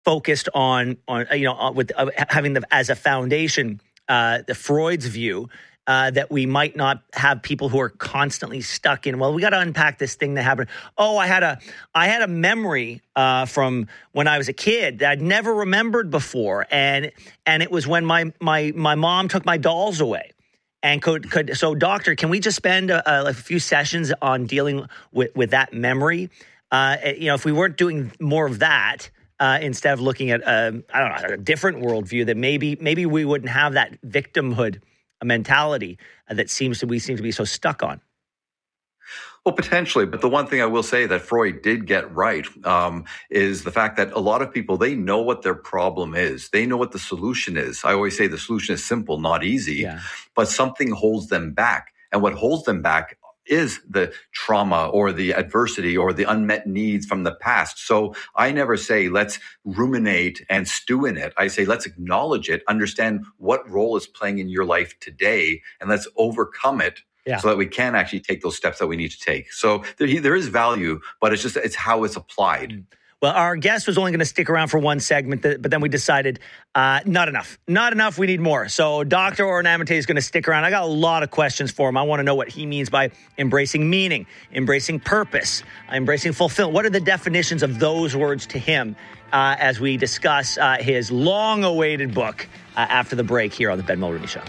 focused on with having them as a foundation, the Freud's view that we might not have people who are constantly stuck in, well, we got to unpack this thing that happened. Oh, I had a memory from when I was a kid that I'd never remembered before, and it was when my mom took my dolls away. And so, doctor, can we just spend a few sessions on dealing with that memory? If we weren't doing more of that instead of looking at a different worldview, that maybe we wouldn't have that victimhood mentality that we seem to be so stuck on. Well, potentially. But the one thing I will say that Freud did get right is the fact that a lot of people, they know what their problem is. They know what the solution is. I always say the solution is simple, not easy, but something holds them back. And what holds them back is the trauma or the adversity or the unmet needs from the past. So I never say, let's ruminate and stew in it. I say, let's acknowledge it, understand what role it's playing in your life today, and let's overcome it so that we can actually take those steps that we need to take. So there is value, but it's how it's applied. Well, our guest was only going to stick around for one segment, but then we decided not enough. We need more. So Dr. Oren Amate is going to stick around. I got a lot of questions for him. I want to know what he means by embracing meaning, embracing purpose, embracing fulfillment. What are the definitions of those words to him as we discuss his long-awaited book after the break here on the Ben Mulroney Show.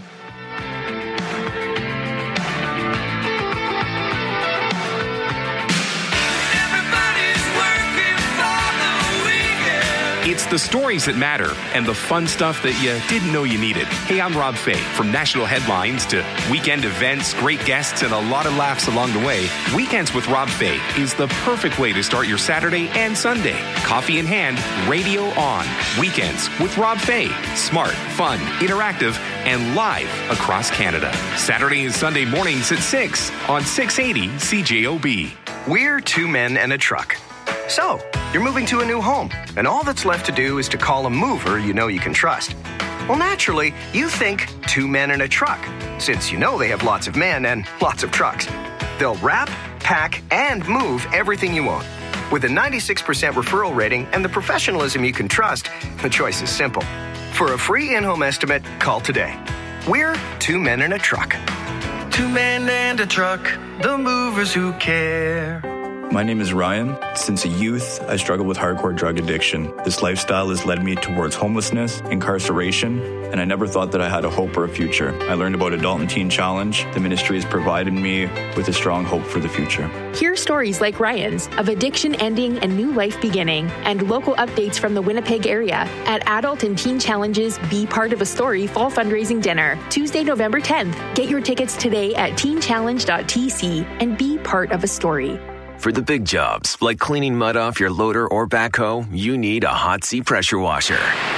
It's the stories that matter and the fun stuff that you didn't know you needed. Hey, I'm Rob Fay. From national headlines to weekend events, great guests, and a lot of laughs along the way, Weekends with Rob Fay is the perfect way to start your Saturday and Sunday. Coffee in hand, radio on. Weekends with Rob Fay. Smart, fun, interactive, and live across Canada. Saturday and Sunday mornings at 6 on 680 CJOB. We're two men and a truck. So, you're moving to a new home, and all that's left to do is to call a mover you know you can trust. Well, naturally, you think two men and a truck, since you know they have lots of men and lots of trucks. They'll wrap, pack, and move everything you own. With a 96% referral rating and the professionalism you can trust, the choice is simple. For a free in-home estimate, call today. We're two men and a truck. Two men and a truck, the movers who care. My name is Ryan. Since a youth, I struggled with hardcore drug addiction. This lifestyle has led me towards homelessness, incarceration, and I never thought that I had a hope or a future. I learned about Adult and Teen Challenge. The ministry has provided me with a strong hope for the future. Hear stories like Ryan's of addiction ending and new life beginning, and local updates from the Winnipeg area at Adult and Teen Challenge's Be Part of a Story Fall Fundraising Dinner, Tuesday, November 10th. Get your tickets today at teenchallenge.tc and be part of a story. For the big jobs, like cleaning mud off your loader or backhoe, you need a Hot Sea pressure washer.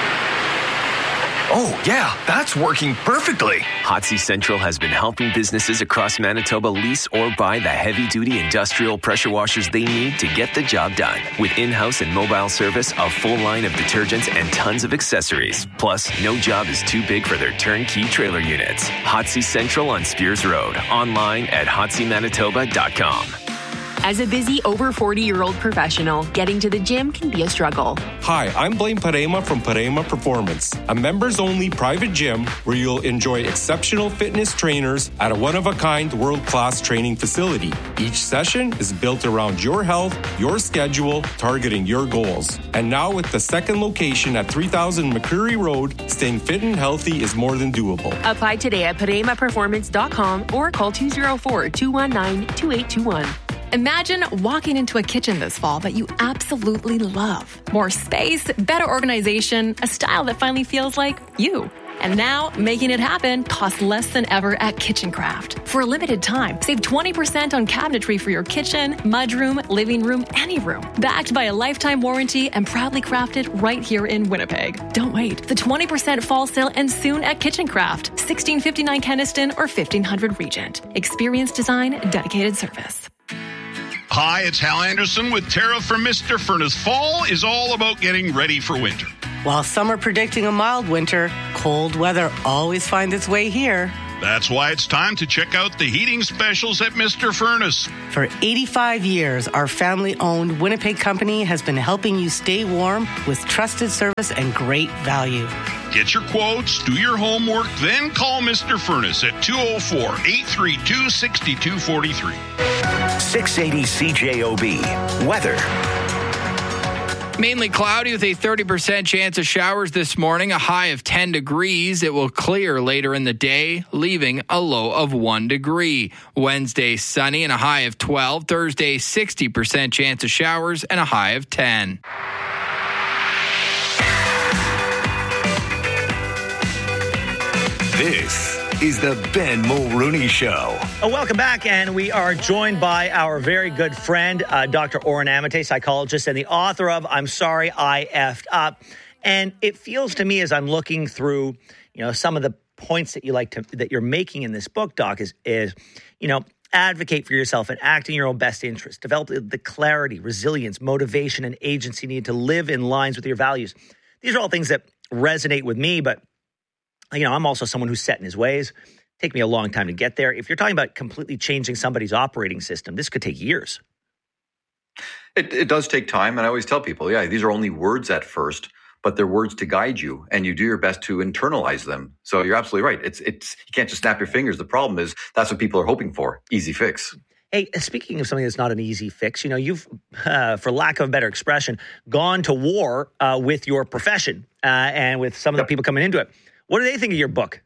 Oh, yeah, that's working perfectly. Hot Sea Central has been helping businesses across Manitoba lease or buy the heavy-duty industrial pressure washers they need to get the job done. With in-house and mobile service, a full line of detergents, and tons of accessories. Plus, no job is too big for their turnkey trailer units. Hot Sea Central on Spears Road. Online at hotseamanitoba.com. As a busy over 40-year-old professional, getting to the gym can be a struggle. Hi, I'm Blaine Parema from Parema Performance, a members-only private gym where you'll enjoy exceptional fitness trainers at a one-of-a-kind world-class training facility. Each session is built around your health, your schedule, targeting your goals. And now with the second location at 3000 McCreary Road, staying fit and healthy is more than doable. Apply today at paremaperformance.com or call 204-219-2821. Imagine walking into a kitchen this fall that you absolutely love. More space, better organization, a style that finally feels like you. And now, making it happen costs less than ever at KitchenCraft. For a limited time, save 20% on cabinetry for your kitchen, mudroom, living room, any room. Backed by a lifetime warranty and proudly crafted right here in Winnipeg. Don't wait. The 20% fall sale ends soon at KitchenCraft, 1659 Kenniston or 1500 Regent. Experience design, dedicated service. Hi, it's Hal Anderson with Tariff for Mr. Furnace. Fall is all about getting ready for winter. While some are predicting a mild winter, cold weather always finds its way here. That's why it's time to check out the heating specials at Mr. Furnace. For 85 years, our family-owned Winnipeg company has been helping you stay warm with trusted service and great value. Get your quotes, do your homework, then call Mr. Furnace at 204-832-6243. 680 CJOB. Weather. Mainly cloudy with a 30% chance of showers this morning, a high of 10 degrees. It will clear later in the day, leaving a low of 1 degree. Wednesday, sunny and a high of 12. Thursday, 60% chance of showers and a high of 10. This is the Ben Mulrooney Show. Welcome back, and we are joined by our very good friend, Dr. Oren Amate, psychologist and the author of I'm Sorry I Effed Up. And it feels to me as I'm looking through, some of the points that that you're making in this book, Doc, is advocate for yourself and act in your own best interest. Develop the clarity, resilience, motivation, and agency needed to live in lines with your values. These are all things that resonate with me, but I'm also someone who's set in his ways. Take me a long time to get there. If you're talking about completely changing somebody's operating system, this could take years. It does take time. And I always tell people, these are only words at first, but they're words to guide you, and you do your best to internalize them. So you're absolutely right. It's you can't just snap your fingers. The problem is that's what people are hoping for. Easy fix. Hey, speaking of something that's not an easy fix, you've, for lack of a better expression, gone to war with your profession and with some of the people coming into it. What do they think of your book?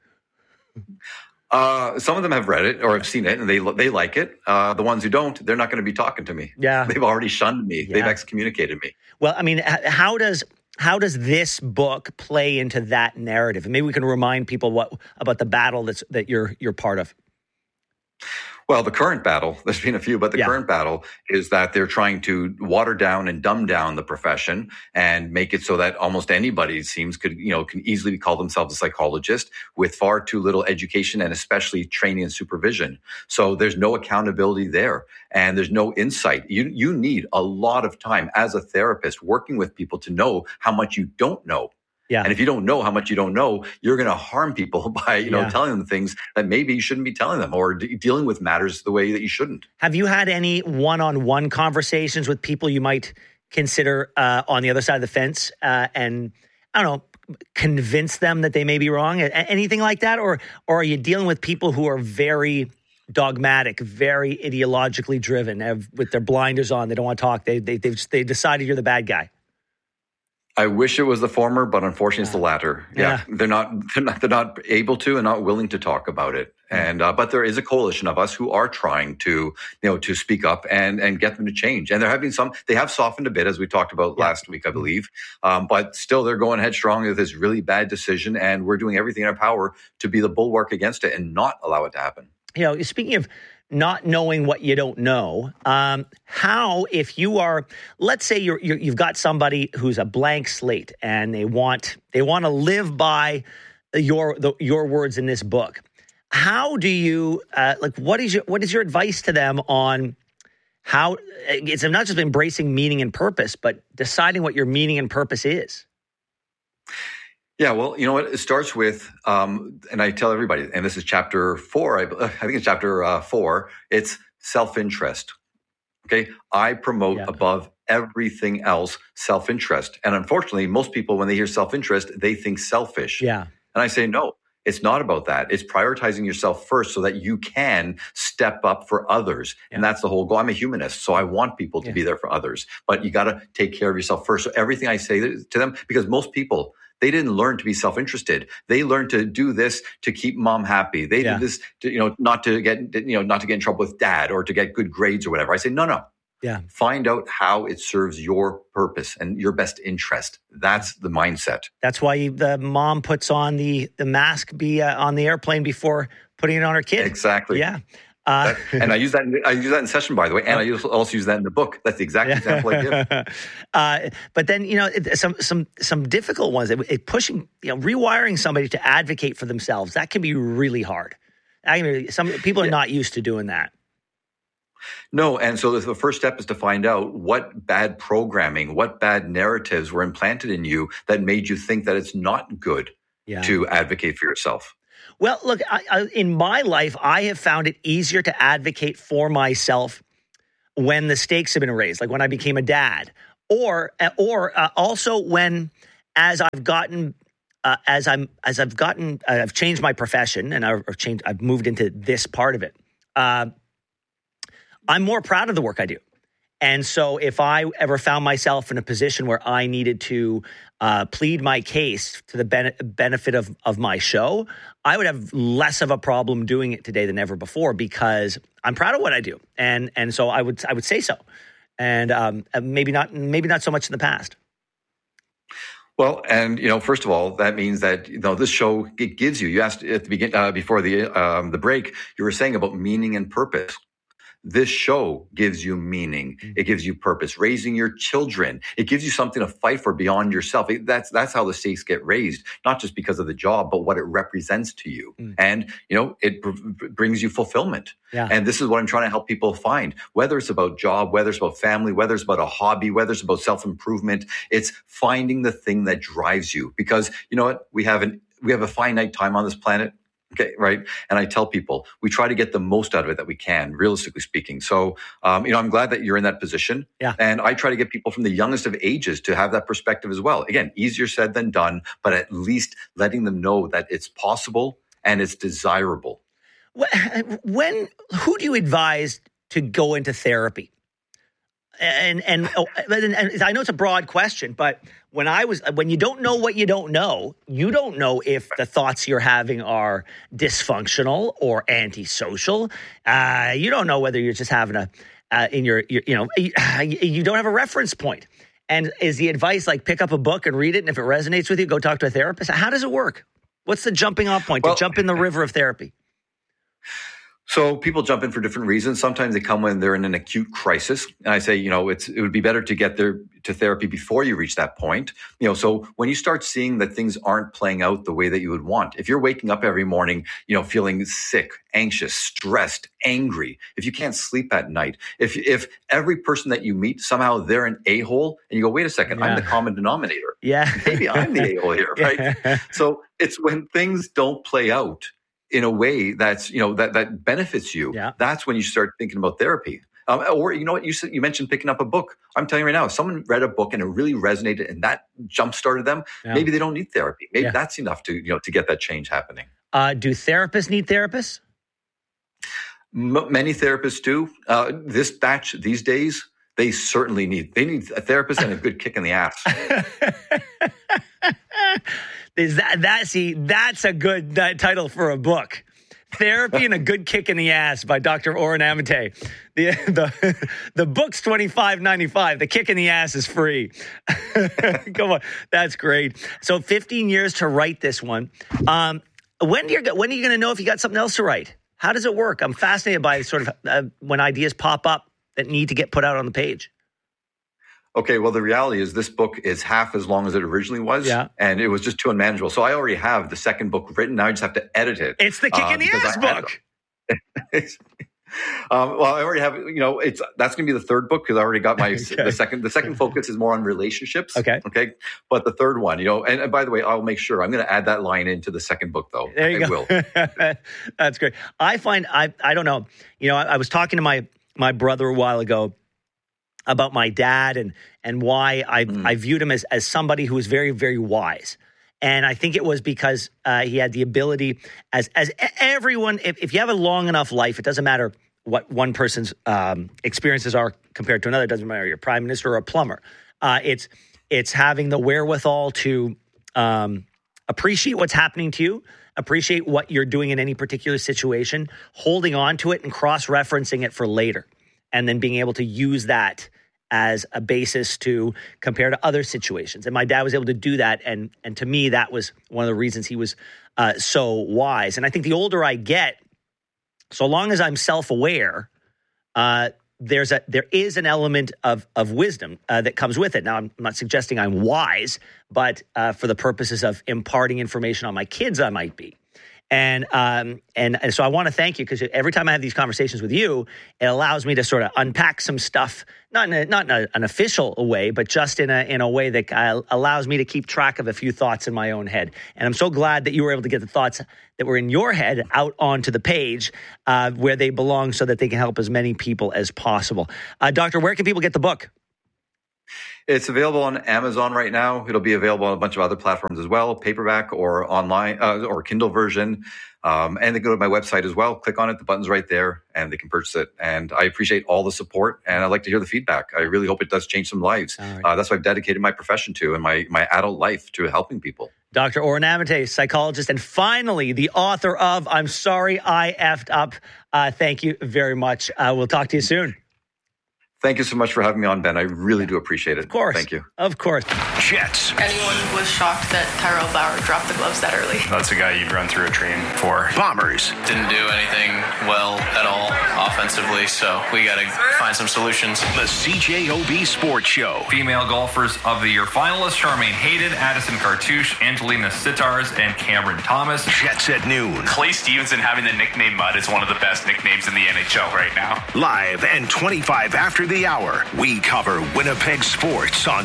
Some of them have read it or have seen it, and they like it. The ones who don't, they're not going to be talking to me. Yeah. They've already shunned me. Yeah. They've excommunicated me. Well, I mean, how does this book play into that narrative? And maybe we can remind people about the battle that you're part of. Well, the current battle, there's been a few, but the current battle is that they're trying to water down and dumb down the profession and make it so that almost anybody, it seems, can easily call themselves a psychologist with far too little education and especially training and supervision. So there's no accountability there and there's no insight. You need a lot of time as a therapist working with people to know how much you don't know. Yeah. And if you don't know how much you don't know, you're going to harm people by, telling them things that maybe you shouldn't be telling them or dealing with matters the way that you shouldn't. Have you had any one-on-one conversations with people you might consider on the other side of the fence and, I don't know, convince them that they may be wrong? Anything like that? Or are you dealing with people who are very dogmatic, very ideologically driven, with their blinders on? They don't want to talk. They decided you're the bad guy. I wish it was the former, but unfortunately it's the latter. Yeah. They're not able to and not willing to talk about it. And, but there is a coalition of us who are trying to speak up and get them to change. And they have softened a bit, as we talked about last week, I believe. But still they're going headstrong with this really bad decision. And we're doing everything in our power to be the bulwark against it and not allow it to happen. Speaking of not knowing what you don't know, how, if you are, let's say you've got somebody who's a blank slate and they want to live by your words in this book, how do you what is your advice to them on how it's not just embracing meaning and purpose, but deciding what your meaning and purpose is? Yeah, well, you know what? It starts with, and I tell everybody, and this is chapter 4, I think it's chapter 4, it's self-interest. Okay? I promote above everything else self-interest. And unfortunately, most people, when they hear self-interest, they think selfish. Yeah. And I say, no, it's not about that. It's prioritizing yourself first so that you can step up for others. Yeah. And that's the whole goal. I'm a humanist, so I want people to be there for others. But you got to take care of yourself first. So everything I say to them, because most people, they didn't learn to be self-interested. They learned to do this to keep mom happy. They did this to, not to get in trouble with dad or to get good grades or whatever. I say, no. Yeah. Find out how it serves your purpose and your best interest. That's the mindset. That's why the mom puts on the mask on the airplane before putting it on her kid. Exactly. Yeah. And I use that in session, by the way, and I also use that in the book. That's the exact example I give. But then, some difficult ones. Pushing, rewiring somebody to advocate for themselves, that can be really hard. Some people are not used to doing that. No, and so the first step is to find out what bad programming, what bad narratives were implanted in you that made you think that it's not good to advocate for yourself. Well, look, in my life, I have found it easier to advocate for myself when the stakes have been raised, like when I became a dad, or also when, as I've gotten, I've changed my profession and I've moved into this part of it. I'm more proud of the work I do. And so if I ever found myself in a position where I needed to plead my case to the benefit of my show, I would have less of a problem doing it today than ever before because I'm proud of what I do. And so I would say so. And maybe not so much in the past. Well, and first of all, that means that this show, it gives you. You asked at the beginning before the break. You were saying about meaning and purpose. This show gives you meaning. It gives you purpose. Raising your children, it gives you something to fight for beyond yourself. That's how the stakes get raised, not just because of the job, but what it represents to you. And it brings you fulfillment. Yeah. And this is what I'm trying to help people find. Whether it's about job, whether it's about family, whether it's about a hobby, whether it's about self-improvement, it's finding the thing that drives you. Because you know what, we have a finite time on this planet. Okay, right. And I tell people we try to get the most out of it that we can, realistically speaking. So, I'm glad that you're in that position. Yeah. And I try to get people from the youngest of ages to have that perspective as well. Again, easier said than done, but at least letting them know that it's possible and it's desirable. Who do you advise to go into therapy? And I know it's a broad question, but when you don't know what you don't know if the thoughts you're having are dysfunctional or antisocial. You don't know whether you're just having you don't have a reference point. And is the advice like pick up a book and read it, and if it resonates with you, go talk to a therapist? How does it work? What's the jumping off point to jump in the river of therapy? So people jump in for different reasons. Sometimes they come when they're in an acute crisis. And I say, it would be better to get there to therapy before you reach that point. So when you start seeing that things aren't playing out the way that you would want, if you're waking up every morning, feeling sick, anxious, stressed, angry, if you can't sleep at night, if every person that you meet, somehow they're an a-hole and you go, wait a second, I'm the common denominator. Yeah. Maybe I'm the a-hole here, right? So it's when things don't play out in a way that's, that benefits you. Yeah. That's when you start thinking about therapy. Or you know what, you mentioned picking up a book. I'm telling you right now, if someone read a book and it really resonated and that jump started them, maybe they don't need therapy. Maybe that's enough to get that change happening. Do therapists need therapists? Many therapists do. This batch these days, they certainly need a therapist and a good kick in the ass. That's a good title for a book. Therapy and a Good Kick in the Ass by Dr. Oren Amate. The book's $25.95. The kick in the ass is free. Come on. That's great. So 15 years to write this one. When are you going to know if you got something else to write? How does it work? I'm fascinated by sort of when ideas pop up that need to get put out on the page. Okay, well, the reality is this book is half as long as it originally was, and it was just too unmanageable. So I already have the second book written. Now I just have to edit it. It's the kick in the ass book. Well, I already have, that's going to be the third book because I already got my the second focus is more on relationships. Okay. But the third one, and by the way, I'll make sure I'm going to add that line into the second book though. There you go. Will. That's great. I find I don't know. I was talking to my brother a while ago about my dad and why I viewed him as somebody who was very, very wise. And I think it was because he had the ability, as everyone, if you have a long enough life, it doesn't matter what one person's experiences are compared to another. It doesn't matter you're a prime minister or a plumber. It's having the wherewithal to appreciate what's happening to you, appreciate what you're doing in any particular situation, holding on to it and cross-referencing it for later, and then being able to use that as a basis to compare to other situations. And my dad was able to do that. And to me, that was one of the reasons he was so wise. And I think the older I get, so long as I'm self-aware, there is an element of wisdom that comes with it. Now, I'm not suggesting I'm wise, but for the purposes of imparting information on my kids, I might be. And so I want to thank you, because every time I have these conversations with you, it allows me to sort of unpack some stuff, not in an official way, but just in a way that allows me to keep track of a few thoughts in my own head. And I'm so glad that you were able to get the thoughts that were in your head out onto the page where they belong, so that they can help as many people as possible. Doctor, where can people get the book? It's available on Amazon right now. It'll be available on a bunch of other platforms as well, paperback or online or Kindle version. And they go to my website as well. Click on it. The button's right there, and they can purchase it. And I appreciate all the support, and I'd like to hear the feedback. I really hope it does change some lives. Right. That's what I've dedicated my profession to, and my adult life to, helping people. Dr. Oren Amate, psychologist, and finally the author of I'm Sorry I Effed Up. Thank you very much. We'll talk to you soon. Thank you so much for having me on, Ben. I really do appreciate it. Of course. Thank you. Of course. Jets. Anyone was shocked that Tyrell Bauer dropped the gloves that early. That's a guy you'd run through a train for. Bombers. Didn't do anything well at all offensively, so we got to find some solutions. The CJOB Sports Show. Female golfers of the year finalists: Charmaine Hayden, Addison Cartouche, Angelina Sitars, and Cameron Thomas. Jets at noon. Clay Stevenson having the nickname Mud is one of the best nicknames in the NHL right now. Live and 25 after the hour, we cover Winnipeg sports on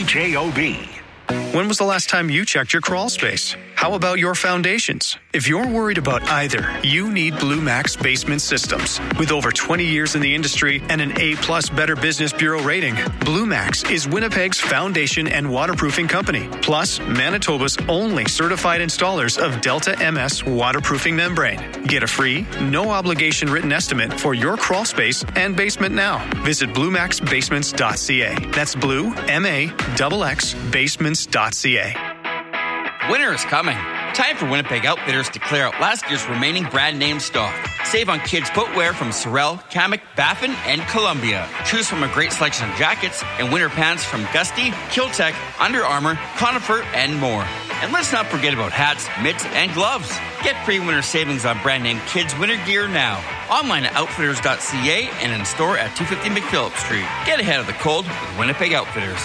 CJOB. When was the last time you checked your crawl space? How about your foundations? If you're worried about either, you need Blue Max Basement Systems. With over 20 years in the industry and an A+ Better Business Bureau rating, Blue Max is Winnipeg's foundation and waterproofing company, plus Manitoba's only certified installers of Delta MS waterproofing membrane. Get a free, no-obligation written estimate for your crawl space and basement now. Visit BlueMaxBasements.ca. That's Blue, M-A-X-X, basements.ca. Winter is coming. Time for Winnipeg Outfitters to clear out last year's remaining brand name stock. Save on kids' footwear from Sorel, Kamek, Baffin, and Columbia. Choose from a great selection of jackets and winter pants from Gusty, Kiltech, Under Armour, Conifer, and more. And let's not forget about hats, mitts, and gloves. Get pre-winter savings on brand name kids' winter gear now. Online at outfitters.ca and in store at 250 McPhillips Street. Get ahead of the cold with Winnipeg Outfitters.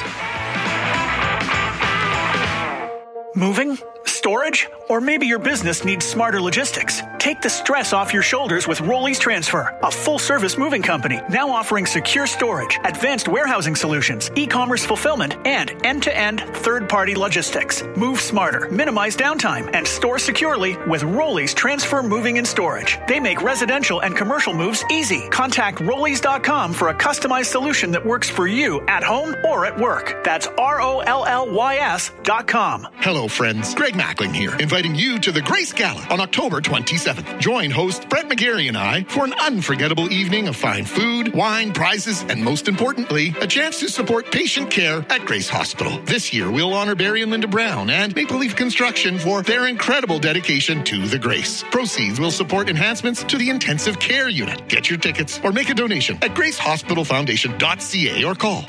Moving? Storage? Or maybe your business needs smarter logistics. Take the stress off your shoulders with Rollies Transfer, a full-service moving company now offering secure storage, advanced warehousing solutions, e-commerce fulfillment, and end-to-end third-party logistics. Move smarter, minimize downtime, and store securely with Rollies Transfer Moving and Storage. They make residential and commercial moves easy. Contact Rollies.com for a customized solution that works for you at home or at work. That's ROLLYS.com. Hello, friends. Greg Mackling here, inviting you to the Grace Gala on October 27th. Join host Brett McGarry and I for an unforgettable evening of fine food, wine, prizes, and most importantly, a chance to support patient care at Grace Hospital. This year, we'll honor Barry and Linda Brown and Maple Leaf Construction for their incredible dedication to the Grace. Proceeds will support enhancements to the intensive care unit. Get your tickets or make a donation at gracehospitalfoundation.ca or call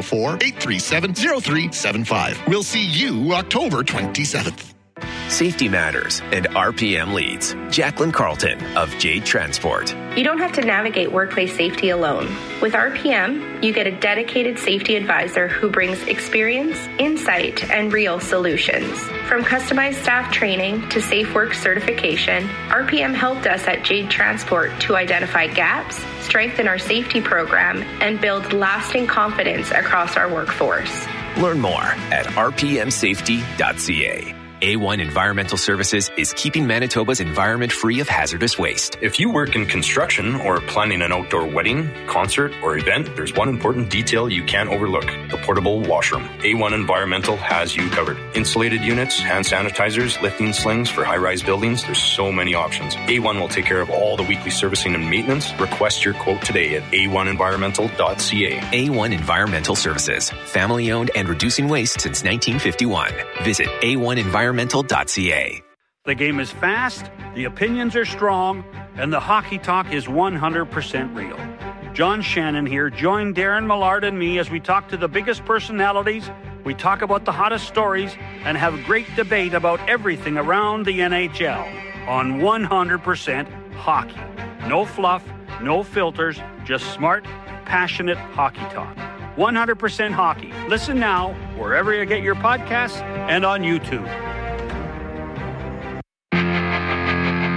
204-837-0375. We'll see you October 27th. Safety matters, and RPM leads. Jacqueline Carlton of Jade Transport. You don't have to navigate workplace safety alone. With RPM, you get a dedicated safety advisor who brings experience, insight, and real solutions. From customized staff training to safe work certification, RPM helped us at Jade Transport to identify gaps, strengthen our safety program, and build lasting confidence across our workforce. Learn more at rpmsafety.ca. A1 Environmental Services is keeping Manitoba's environment free of hazardous waste. If you work in construction or planning an outdoor wedding, concert, or event, there's one important detail you can't overlook: the portable washroom. A1 Environmental has you covered. Insulated units, hand sanitizers, lifting slings for high-rise buildings. There's so many options. A1 will take care of all the weekly servicing and maintenance. Request your quote today at a1environmental.ca. A1 Environmental Services. Family-owned and reducing waste since 1951. Visit A1environmental.ca. The game is fast, the opinions are strong, and the hockey talk is 100% real. John Shannon here. Join Darren Millard and me as we talk to the biggest personalities, we talk about the hottest stories, and have great debate about everything around the NHL on 100% hockey. No fluff, no filters, just smart, passionate hockey talk. 100% hockey. Listen now wherever you get your podcasts and on YouTube.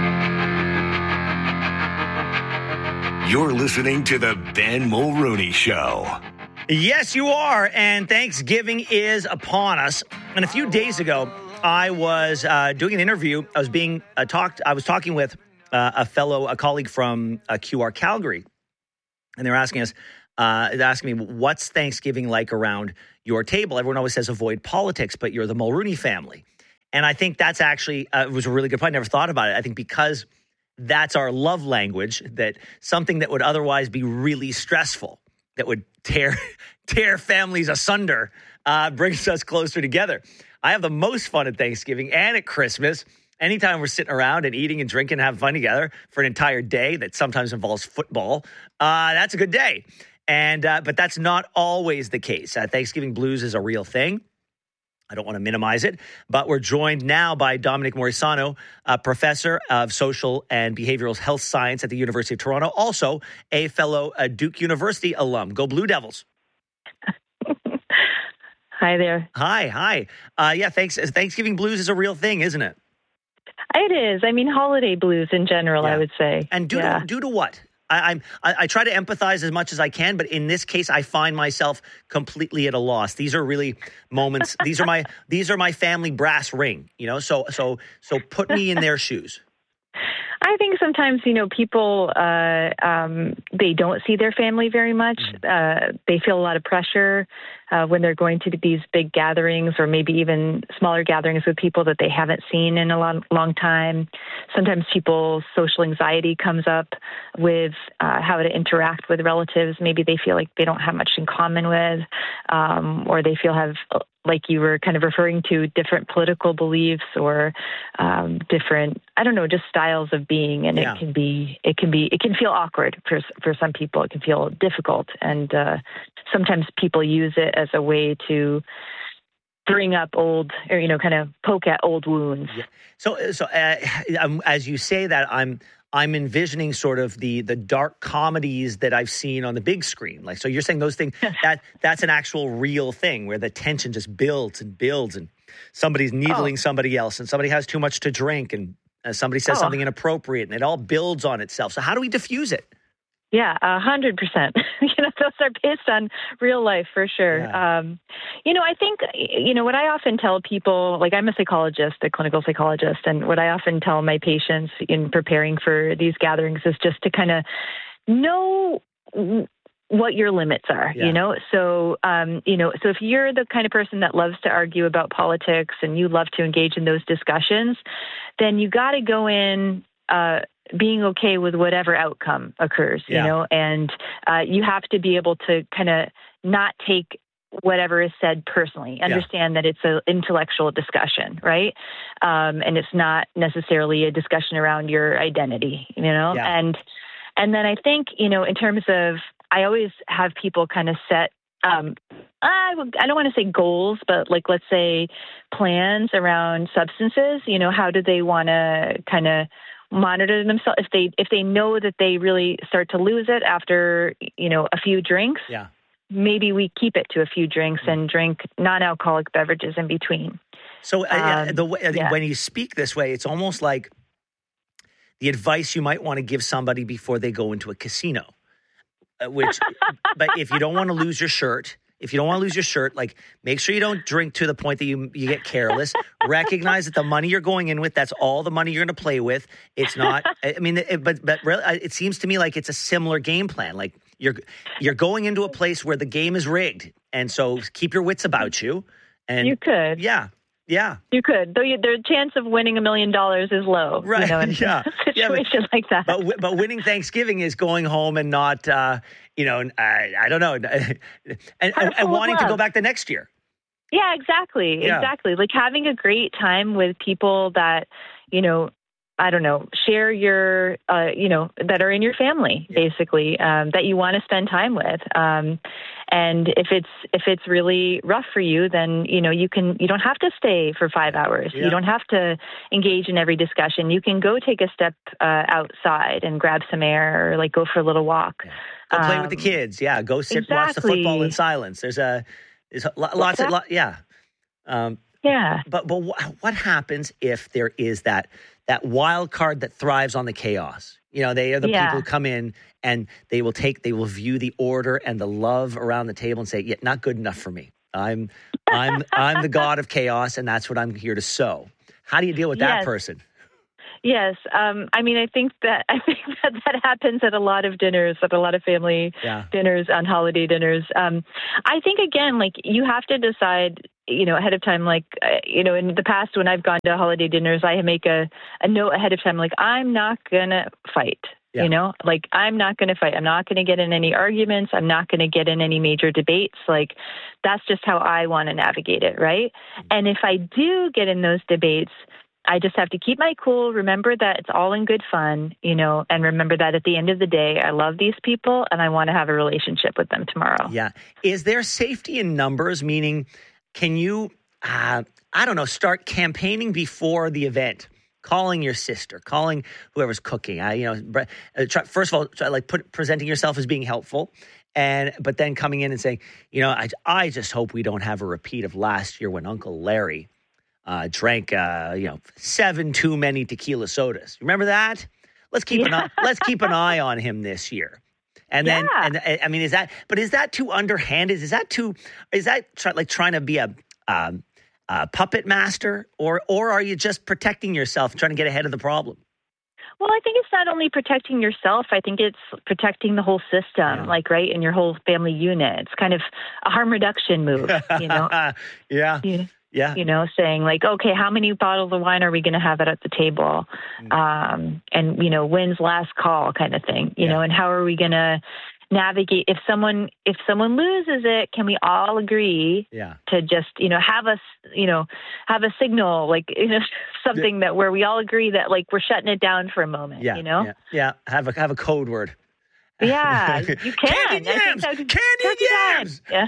You're listening to the Ben Mulrooney Show. Yes, you are. And Thanksgiving is upon us. And a few days ago, I was doing an interview. I was talking with a colleague from QR Calgary. And they were asking me, what's Thanksgiving like around your table? Everyone always says avoid politics, but you're the Mulrooney family. And I think that's actually was a really good point. I never thought about it. I think because that's our love language, that something that would otherwise be really stressful, that would tear families asunder, brings us closer together. I have the most fun at Thanksgiving and at Christmas. Anytime we're sitting around and eating and drinking and having fun together for an entire day that sometimes involves football, that's a good day. And but that's not always the case. Thanksgiving blues is a real thing. I don't want to minimize it, but we're joined now by Dominic Morisano, a professor of social and behavioral health science at the University of Toronto, also a fellow Duke University alum. Go Blue Devils. Hi there. Hi. Thanksgiving blues is a real thing, isn't it? It is. I mean, holiday blues in general, I would say. And due to what? I try to empathize as much as I can, but in this case, I find myself completely at a loss. These are really moments. These are my family brass ring. So put me in their shoes. I think sometimes, people, they don't see their family very much. They feel a lot of pressure when they're going to these big gatherings or maybe even smaller gatherings with people that they haven't seen in a long time. Sometimes people's social anxiety comes up with how to interact with relatives. Maybe they feel like they don't have much in common with, or they like you were kind of referring to, different political beliefs or different, just styles of being. And it can feel awkward for some people. It can feel difficult. And sometimes people use it as a way to bring up old, or, kind of poke at old wounds. Yeah. So as you say that, I'm envisioning sort of the dark comedies that I've seen on the big screen. So you're saying those things, that's an actual real thing where the tension just builds and builds, and somebody's needling somebody else, and somebody has too much to drink, and somebody says something inappropriate, and it all builds on itself. So how do we diffuse it? Yeah, 100%. Those are based on real life for sure. Yeah. I think, what I often tell people, like I'm a psychologist, a clinical psychologist, and what I often tell my patients in preparing for these gatherings is just to kind of know what your limits are, So, so if you're the kind of person that loves to argue about politics and you love to engage in those discussions, then you got to go in, being okay with whatever outcome occurs, and you have to be able to kind of not take whatever is said personally, understand that it's an intellectual discussion, right? And it's not necessarily a discussion around your identity, and then I think, in terms of, I always have people kind of set, I don't want to say goals, but let's say plans around substances, how do they want to kind of monitor themselves if they know that they really start to lose it after a few drinks. Maybe we keep it to a few drinks and drink non-alcoholic beverages in between. So when you speak this way, it's almost like the advice you might want to give somebody before they go into a casino. But if you don't want to lose your shirt, make sure you don't drink to the point that you get careless. Recognize that the money you're going in with, that's all the money you're going to play with. It's not, but really, it seems to me like it's a similar game plan. Like you're going into a place where the game is rigged. And so keep your wits about you. And you could. Yeah. You could, though the chance of winning $1 million is low, right? In a situation like that. But winning Thanksgiving is going home and not, I don't know, and wanting to go back the next year. Yeah, exactly. Like having a great time with people that, share your, that are in your family, basically, that you want to spend time with. And if it's really rough for you, then, you don't have to stay for 5 hours. Yeah. You don't have to engage in every discussion. You can go take a step outside and grab some air, or go for a little walk. Go play with the kids. Yeah. Go sit, watch the football in silence. There's lots of. Yeah. But what happens if there is that wild card that thrives on the chaos? You know, they are the people who come in and they will view the order and the love around the table and say, yeah, not good enough for me. I'm the god of chaos, and that's what I'm here to sow. How do you deal with that person? Yes. I mean, I think that happens at a lot of dinners, at a lot of family dinners, on holiday dinners. I think, again, like, you have to decide, you know, ahead of time, like, you know, in the past when I've gone to holiday dinners, I make a note ahead of time, like, I'm not going to fight. Yeah. You know, like, I'm not going to fight. I'm not going to get in any arguments. I'm not going to get in any major debates. Like, that's just how I want to navigate it, right? And if I do get in those debates, I just have to keep my cool, remember that it's all in good fun, you know, and remember that at the end of the day, I love these people and I want to have a relationship with them tomorrow. Yeah. Is there safety in numbers? Meaning, can you, start campaigning before the event? Calling your sister, calling whoever's cooking. First of all, presenting yourself as being helpful, but then coming in and saying, you know, I just hope we don't have a repeat of last year when Uncle Larry drank 7 too many tequila sodas. Remember that? Let's keep an eye on him this year. And then, I mean, is that too underhanded? Is that trying to be a puppet master, or are you just protecting yourself, trying to get ahead of the problem? Well, I think it's not only protecting yourself. I think it's protecting the whole system, right, and your whole family unit. It's kind of a harm reduction move, you know? Yeah. You know, saying like, okay, how many bottles of wine are we going to have at the table? And, you know, when's last call kind of thing, you know, and how are we going to navigate if someone loses it? Can we all agree to just, you know, have a signal, like, you know, something that where we all agree that, like, we're shutting it down for a moment, you know? Have a code word. Yeah, you can. Candy yams. Yeah.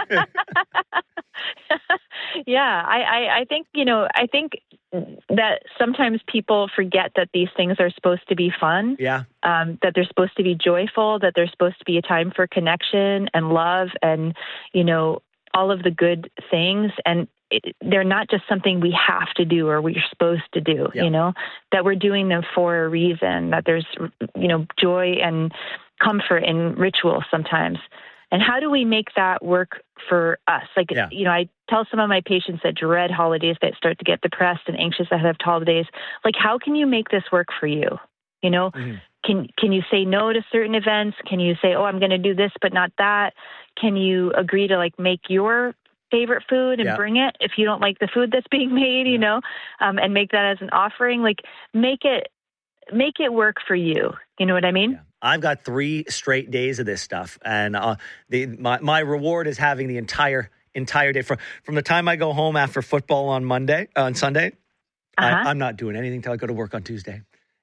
I think, you know, that sometimes people forget that these things are supposed to be fun. Yeah. That they're supposed to be joyful, that they're supposed to be a time for connection and love and, you know, all of the good things. And they're not just something we have to do or we're supposed to do, you know, that we're doing them for a reason, that there's, you know, joy and comfort in ritual sometimes. And how do we make that work for us? Like, you know, I tell some of my patients that dread holidays, that start to get depressed and anxious ahead of holidays, like, how can you make this work for you? You know, can you say no to certain events? Can you say, oh, I'm going to do this, but not that? Can you agree to, like, make your favorite food and bring it if you don't like the food that's being made, you know, and make that as an offering? Like, make it work for you. You know what I mean? Yeah. I've got 3 straight days of this stuff, and my reward is having the entire day from the time I go home after football on Sunday. I'm not doing anything till I go to work on Tuesday.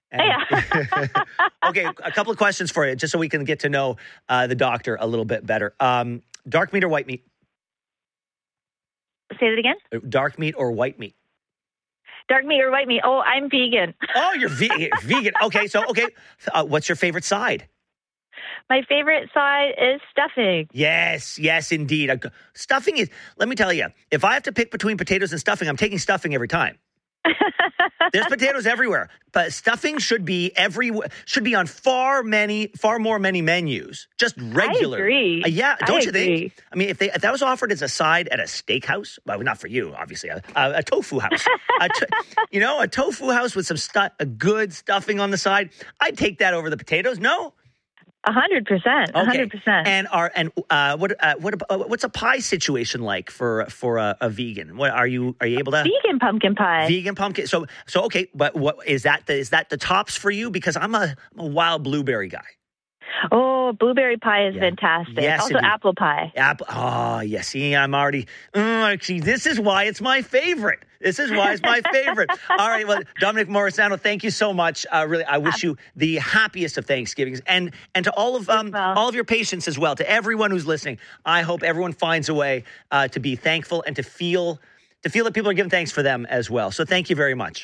Okay, a couple of questions for you, just so we can get to know the doctor a little bit better. Dark meat or white meat? Say that again. Dark meat or white meat? Dark meat or white meat? Oh, I'm vegan. Oh, you're vegan. Okay, what's your favorite side? My favorite side is stuffing. Yes, indeed. Stuffing is, let me tell you, if I have to pick between potatoes and stuffing, I'm taking stuffing every time. There's potatoes everywhere, but stuffing should be on far more menus, just regular. I agree. Don't you think? I mean, if that was offered as a side at a steakhouse, well, not for you, obviously, a tofu house, a tofu house with some good stuffing on the side, I'd take that over the potatoes. No. 100%. 100%. And what's a pie situation like for a vegan? What are you able to? Vegan pumpkin pie. Vegan pumpkin. So okay, but what is that? Is that the tops for you? Because I'm a wild blueberry guy. Oh, blueberry pie is fantastic. Yes, also indeed. Apple pie. Oh, yes. See, I'm already... actually, this is why it's my favorite. All right, well, Dominic Morisano, thank you so much. Really, I wish you the happiest of Thanksgivings. And to all of your patients as well, to everyone who's listening, I hope everyone finds a way to be thankful and to feel that people are giving thanks for them as well. So thank you very much.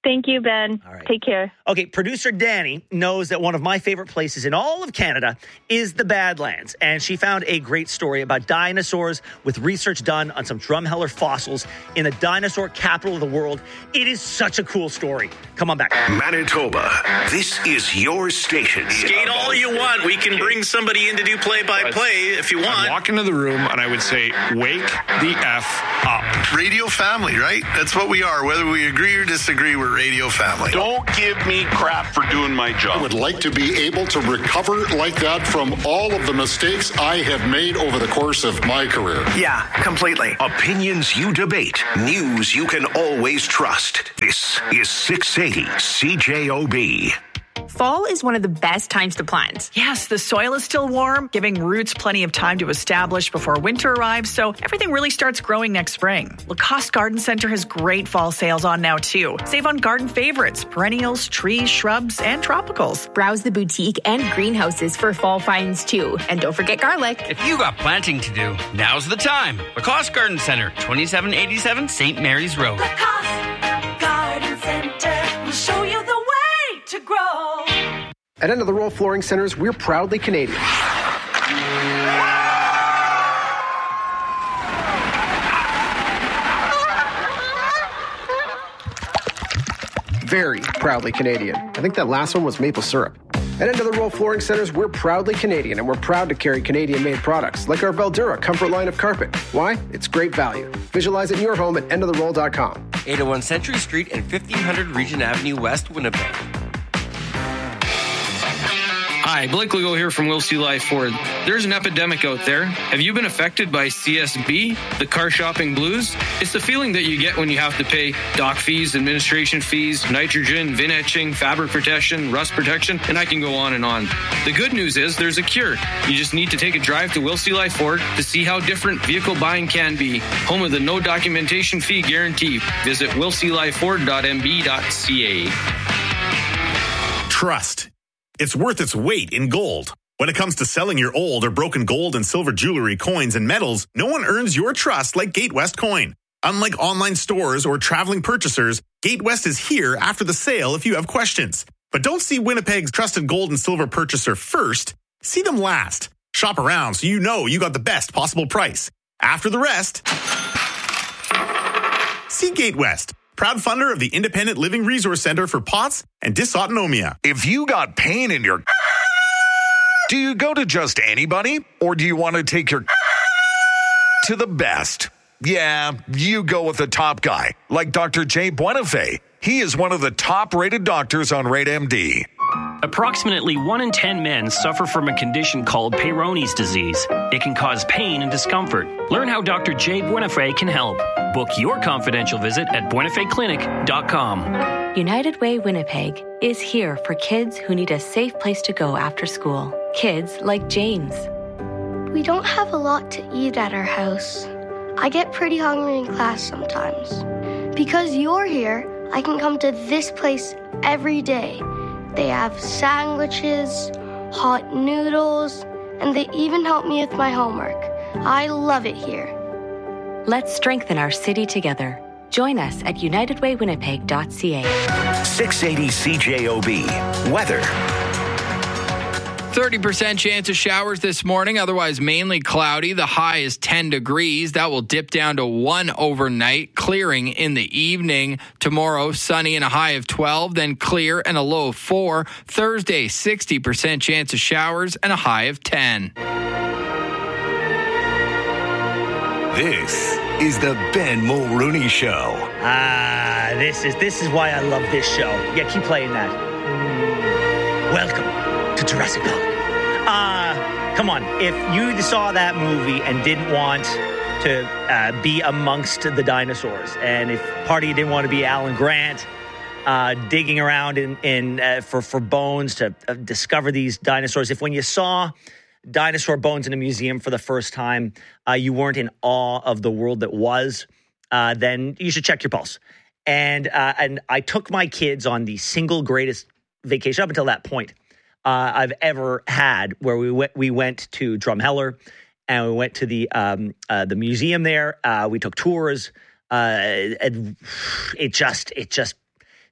Thank you, Ben. All right. Take care. Okay, producer Danny knows that one of my favorite places in all of Canada is the Badlands, and she found a great story about dinosaurs with research done on some Drumheller fossils in the dinosaur capital of the world. It is such a cool story. Come on back. Manitoba, this is your station. Skate all you want. We can bring somebody in to do play-by-play if you want. I'd walk into the room and I would say, wake the F up. Radio family, right? That's what we are. Whether we agree or disagree, we're radio family. Don't give me crap for doing my job. I would like to be able to recover like that from all of the mistakes I have made over the course of my career. Yeah, completely. Opinions you debate. News you can always trust. This is 680 CJOB. Fall is one of the best times to plant. Yes, the soil is still warm, giving roots plenty of time to establish before winter arrives, so everything really starts growing next spring. Lacoste Garden Center has great fall sales on now, too. Save on garden favorites, perennials, trees, shrubs, and tropicals. Browse the boutique and greenhouses for fall finds, too. And don't forget garlic. If you got planting to do, now's the time. Lacoste Garden Center, 2787 St. Mary's Road. Lacoste Garden Center will show you the way to grow. At End of the Roll Flooring Centers, we're proudly Canadian. Very proudly Canadian. I think that last one was maple syrup. At End of the Roll Flooring Centers, we're proudly Canadian, and we're proud to carry Canadian-made products, like our Veldura Comfort line of carpet. Why? It's great value. Visualize it in your home at endoftheroll.com. 801 Century Street and 1500 Regent Avenue West, Winnipeg. Hi, Blake Legault here from Will C. Life Ford. There's an epidemic out there. Have you been affected by CSB, the car shopping blues? It's the feeling that you get when you have to pay dock fees, administration fees, nitrogen, VIN etching, fabric protection, rust protection, and I can go on and on. The good news is there's a cure. You just need to take a drive to Will C. Life Ford to see how different vehicle buying can be. Home of the no documentation fee guarantee. Visit willclifeford.mb.ca. Trust. It's worth its weight in gold. When it comes to selling your old or broken gold and silver jewelry, coins, and metals, no one earns your trust like Gatewest Coin. Unlike online stores or traveling purchasers, Gatewest is here after the sale if you have questions. But don't see Winnipeg's trusted gold and silver purchaser first. See them last. Shop around so you know you got the best possible price. After the rest, see Gatewest. Proud funder of the Independent Living Resource Center for POTS and Dysautonomia. If you got pain in your... Do you go to just anybody? Or do you want to take your... to the best? Yeah, you go with the top guy, like Dr. Jay Buenafé. He is one of the top-rated doctors on RateMD. Approximately 1 in 10 men suffer from a condition called Peyronie's disease. It can cause pain and discomfort. Learn how Dr. Jay Buenafé can help. Book your confidential visit at buenafeclinic.com. United Way Winnipeg is here for kids who need a safe place to go after school. Kids like James. We don't have a lot to eat at our house. I get pretty hungry in class sometimes. Because you're here, I can come to this place every day. They have sandwiches, hot noodles, and they even help me with my homework. I love it here. Let's strengthen our city together. Join us at unitedwaywinnipeg.ca. 680 CJOB. Weather. 30% chance of showers this morning, otherwise mainly cloudy. The high is 10 degrees. That will dip down to 1 overnight, clearing in the evening. Tomorrow, sunny and a high of 12, then clear and a low of 4. Thursday, 60% chance of showers and a high of 10. This is the Ben Mulrooney Show. This is why I love this show. Yeah, keep playing that. Welcome to Jurassic Park. Come on. If you saw that movie and didn't want to be amongst the dinosaurs, and if part of you didn't want to be Alan Grant digging around for bones to discover these dinosaurs, if when you saw dinosaur bones in a museum for the first time, you weren't in awe of the world that was, then you should check your pulse. And I took my kids on the single greatest vacation up until that point I've ever had, where we went to Drumheller and we went to the museum there. We took tours. It just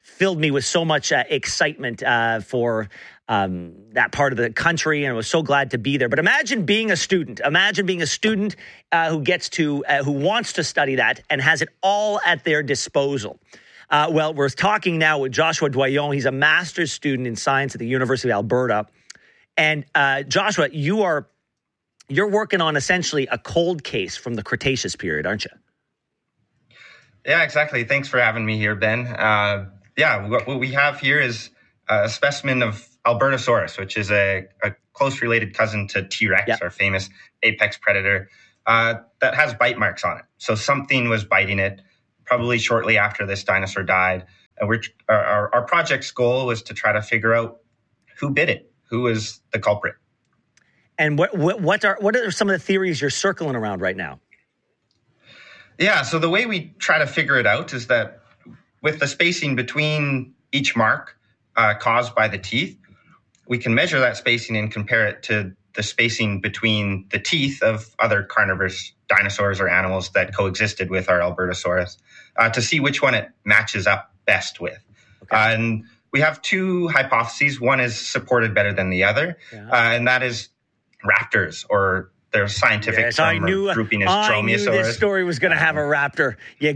filled me with so much excitement for that part of the country, and I was so glad to be there. But imagine being a student. Imagine being a student who wants to study that and has it all at their disposal. Well, we're talking now with Joshua Doyon. He's a master's student in science at the University of Alberta. And Joshua, you're working on essentially a cold case from the Cretaceous period, aren't you? Yeah, exactly. Thanks for having me here, Ben. What we have here is a specimen of Albertosaurus, which is a close related cousin to T-Rex, our famous apex predator, that has bite marks on it. So something was biting it probably shortly after this dinosaur died. And our project's goal was to try to figure out who bit it, who is the culprit. And what are some of the theories you're circling around right now? Yeah, so the way we try to figure it out is that with the spacing between each mark caused by the teeth, we can measure that spacing and compare it to the spacing between the teeth of other carnivorous dinosaurs or animals that coexisted with our Albertosaurus to see which one it matches up best with. Okay. And we have two hypotheses. One is supported better than the other, and that is raptors, or their scientific term or grouping is Dromaeosaurus. I knew this story was going to have a raptor. I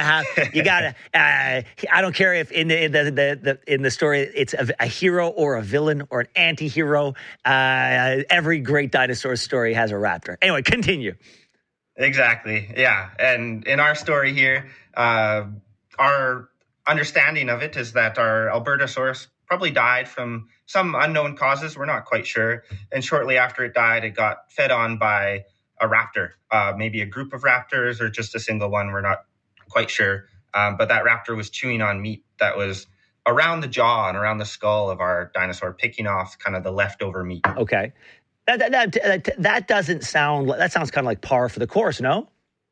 don't care if in the story it's a hero or a villain or an anti-hero. Every great dinosaur story has a raptor. Anyway, continue. Exactly. Yeah. And in our story here, our understanding of it is that our Albertosaurus probably died from some unknown causes. We're not quite sure. And shortly after it died, it got fed on by a raptor, maybe a group of raptors or just a single one. We're not quite sure. But that raptor was chewing on meat that was around the jaw and around the skull of our dinosaur, picking off kind of the leftover meat. Okay. That doesn't sound, that sounds kind of like par for the course, no?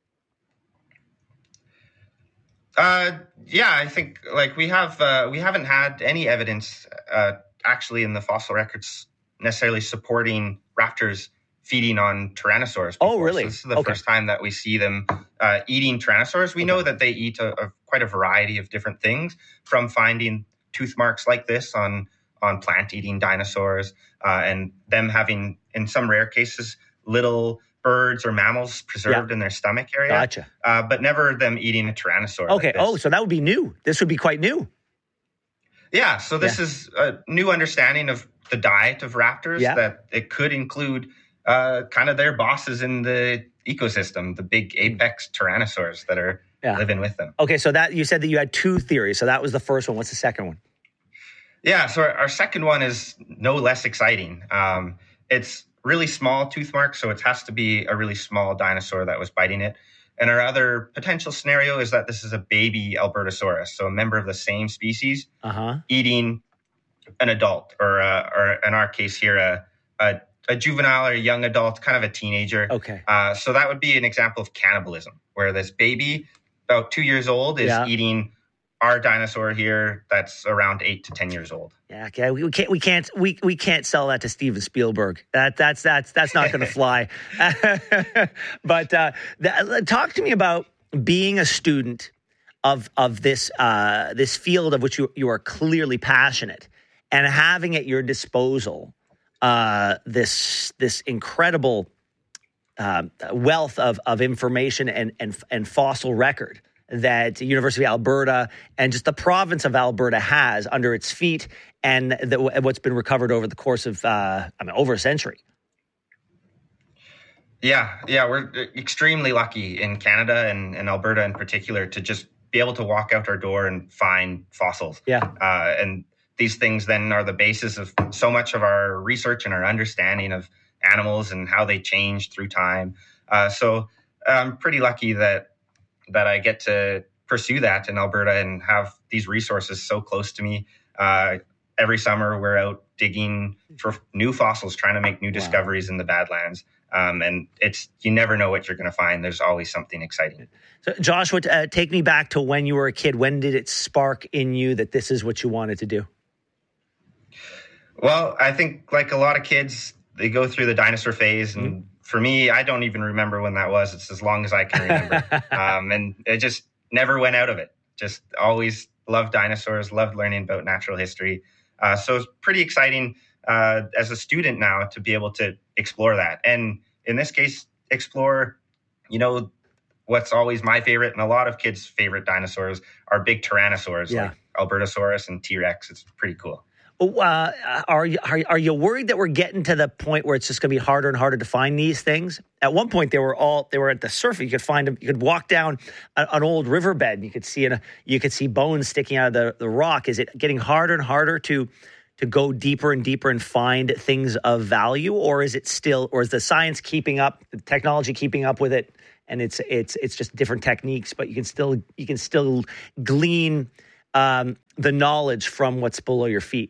Yeah, I think we haven't had any evidence actually in the fossil records necessarily supporting raptors feeding on tyrannosaurs before. Oh, really? So this is the first time that we see them eating tyrannosaurs. We know that they eat quite a variety of different things, from finding tooth marks like this on plant-eating dinosaurs, and them having, in some rare cases, little birds or mammals preserved in their stomach area. Gotcha. But never them eating a tyrannosaur. Okay. Like this. So that would be new. This would be quite new. Yeah. So this is a new understanding of the diet of raptors, that it could include kind of their bosses in the ecosystem, the big apex tyrannosaurs that are living with them. Okay. So that you said that you had two theories. So that was the first one. What's the second one? Yeah. So our second one is no less exciting. It's really small tooth marks, so it has to be a really small dinosaur that was biting it. And our other potential scenario is that this is a baby Albertosaurus, so a member of the same species, eating an adult, or in our case here, a juvenile or a young adult, kind of a teenager. Okay. So that would be an example of cannibalism, where this baby, about 2 years old, is eating our dinosaur here that's around 8 to 10 years old. Yeah, okay. We can't sell that to Steven Spielberg. That's not going to fly. But talk to me about being a student of this this field of which you are clearly passionate, and having at your disposal this incredible wealth of information and fossil record that the University of Alberta and just the province of Alberta has under its feet, and what's been recovered over the course of, over a century. Yeah, we're extremely lucky in Canada and Alberta in particular to just be able to walk out our door and find fossils. Yeah. And these things then are the basis of so much of our research and our understanding of animals and how they change through time. So I'm pretty lucky that I get to pursue that in Alberta and have these resources so close to me. Every summer, we're out digging for new fossils, trying to make new discoveries in the Badlands. And you never know what you're going to find. There's always something exciting. So, Joshua, take me back to when you were a kid. When did it spark in you that this is what you wanted to do? Well, I think like a lot of kids, they go through the dinosaur phase, and for me, I don't even remember when that was. It's as long as I can remember. And it just never went out of it. Just always love dinosaurs, loved learning about natural history. So it's pretty exciting as a student now to be able to explore that. And in this case, explore, what's always my favorite and a lot of kids' favorite dinosaurs are big tyrannosaurs like Albertosaurus and T-Rex. It's pretty cool. Are you worried that we're getting to the point where it's just going to be harder and harder to find these things? At one point, they were at the surface. You could find them. You could walk down an old riverbed. And you could see bones sticking out of the rock. Is it getting harder and harder to go deeper and deeper and find things of value, or is the science keeping up, the technology keeping up with it, and it's just different techniques, but you can still glean the knowledge from what's below your feet?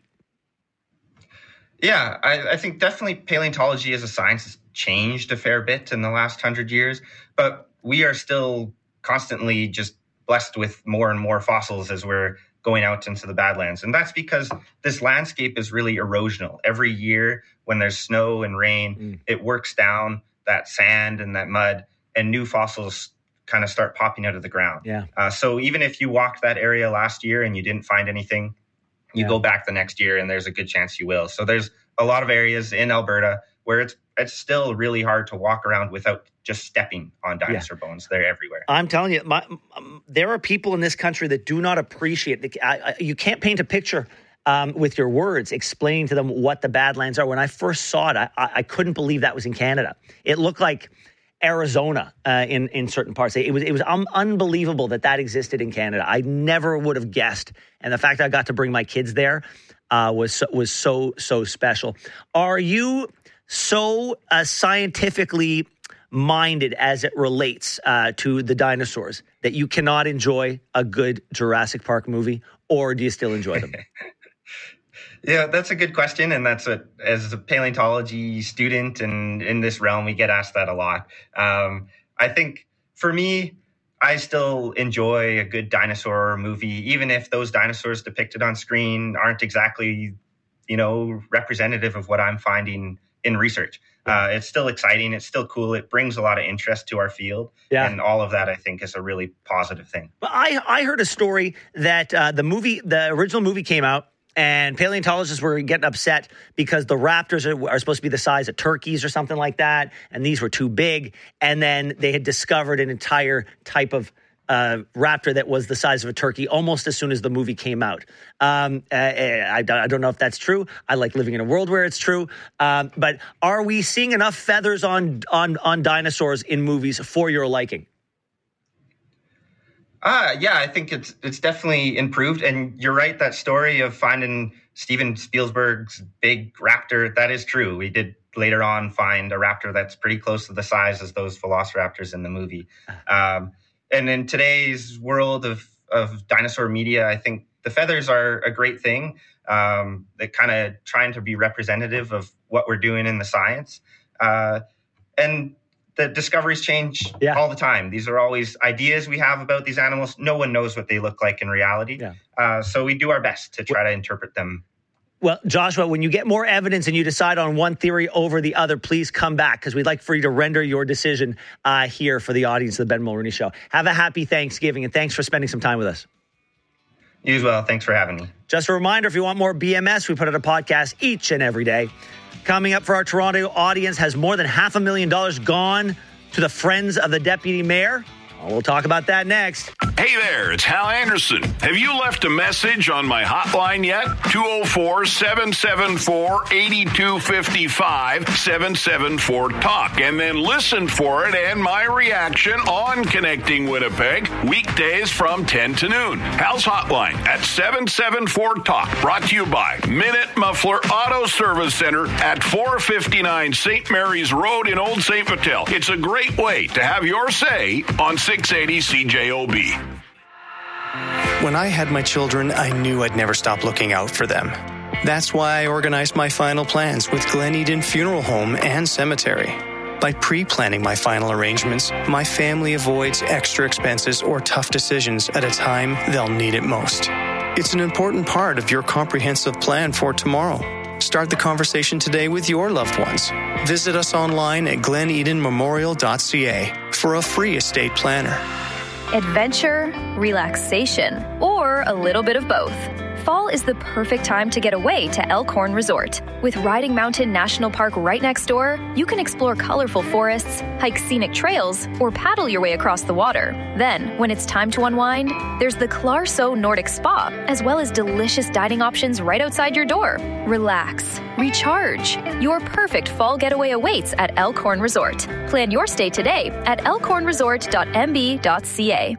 Yeah, I think definitely paleontology as a science has changed a fair bit in the last 100 years, but we are still constantly just blessed with more and more fossils as we're going out into the Badlands. And that's because this landscape is really erosional. Every year when there's snow and rain, it works down that sand and that mud, and new fossils kind of start popping out of the ground. Yeah. So even if you walked that area last year and you didn't find anything, you go back the next year and there's a good chance you will. So there's a lot of areas in Alberta where it's still really hard to walk around without just stepping on dinosaur bones. They're everywhere. I'm telling you, there are people in this country that do not appreciate you can't paint a picture with your words, explaining to them what the Badlands are. When I first saw it, I couldn't believe that was in Canada. It looked like Arizona in certain parts. It was unbelievable that existed in Canada. I never would have guessed, and the fact that I got to bring my kids there was so special. Are you so scientifically minded as it relates to the dinosaurs that you cannot enjoy a good Jurassic Park movie, or do you still enjoy them? Yeah, that's a good question. And as a paleontology student and in this realm, we get asked that a lot. I think for me, I still enjoy a good dinosaur movie, even if those dinosaurs depicted on screen aren't exactly, representative of what I'm finding in research. It's still exciting. It's still cool. It brings a lot of interest to our field. Yeah. And all of that, I think, is a really positive thing. But I heard a story that the original movie came out, and paleontologists were getting upset because the raptors are supposed to be the size of turkeys or something like that, and these were too big. And then they had discovered an entire type of raptor that was the size of a turkey almost as soon as the movie came out. I don't know if that's true. I like living in a world where it's true. But are we seeing enough feathers on dinosaurs in movies for your liking? Yeah, I think it's definitely improved. And you're right, that story of finding Steven Spielberg's big raptor, that is true. We did later on find a raptor that's pretty close to the size as those velociraptors in the movie. And in today's world of dinosaur media, I think the feathers are a great thing. They're kind of trying to be representative of what we're doing in the science. And the discoveries change all the time. These are always ideas we have about these animals. No one knows what they look like in reality. Yeah. So we do our best to try to interpret them. Well, Joshua, when you get more evidence and you decide on one theory over the other, please come back, because we'd like for you to render your decision here for the audience of the Ben Mulroney Show. Have a happy Thanksgiving, and thanks for spending some time with us. You as well. Thanks for having me. Just a reminder, if you want more BMS, we put out a podcast each and every day. Coming up for our Toronto audience, has more than $500,000 gone to the Friends of the Deputy Mayor? We'll talk about that next. Hey there, it's Hal Anderson. Have you left a message on my hotline yet? 204-774-8255, 774-TALK. And then listen for it and my reaction on Connecting Winnipeg, weekdays from 10 to noon. Hal's hotline at 774-TALK. Brought to you by Minute Muffler Auto Service Center at 459 St. Mary's Road in Old St. Vital. It's a great way to have your say on 680 CJOB. When I had my children, I knew I'd never stop looking out for them. That's why I organized my final plans with Glen Eden Funeral Home and Cemetery. By pre-planning my final arrangements, my family avoids extra expenses or tough decisions at a time they'll need it most. It's an important part of your comprehensive plan for tomorrow. Start the conversation today with your loved ones. Visit us online at glenedenmemorial.ca for a free estate planner. adventure, relaxation, or a little bit of both. Fall is the perfect time to get away to Elkhorn Resort. With Riding Mountain National Park right next door, you can explore colorful forests, hike scenic trails, or paddle your way across the water. Then, when it's time to unwind, there's the Clarso Nordic Spa, as well as delicious dining options right outside your door. Relax, recharge. Your perfect fall getaway awaits at Elkhorn Resort. Plan your stay today at elkhornresort.mb.ca.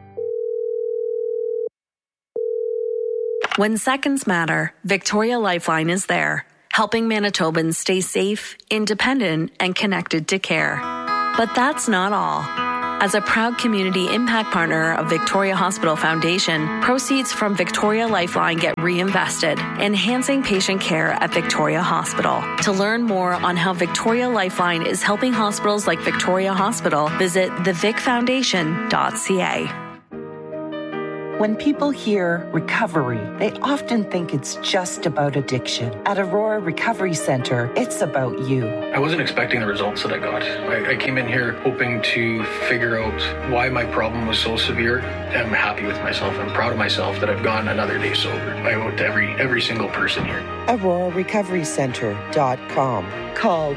When seconds matter, Victoria Lifeline is there, helping Manitobans stay safe, independent, and connected to care. But that's not all. As a proud community impact partner of Victoria Hospital Foundation, proceeds from Victoria Lifeline get reinvested, enhancing patient care at Victoria Hospital. To learn more on how Victoria Lifeline is helping hospitals like Victoria Hospital, visit thevicfoundation.ca. When people hear recovery, they often think it's just about addiction. At Aurora Recovery Center, it's about you. I wasn't expecting the results that I got. I came in here hoping to figure out why my problem was so severe. I'm happy with myself. I'm proud of myself that I've gone another day sober. I owe it to every single person here. AuroraRecoveryCenter.com. Call